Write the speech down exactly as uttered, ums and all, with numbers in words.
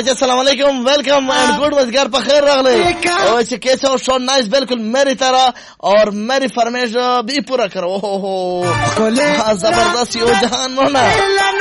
چې السلام علیکم ویلکم اینڈ گڈ مزګر په خیر راغلی او چې कैसे हो show nice बिल्कुल मेरी तरह और मेरी फरमाइश भी पूरा करो जबरदस्त यो जहान होना